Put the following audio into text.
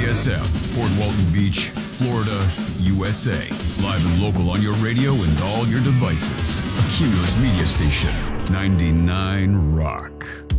KSM, Port Walton Beach, Florida, USA. Live and local on your radio and all your devices. A Cumulus Media Station. 99 Rock.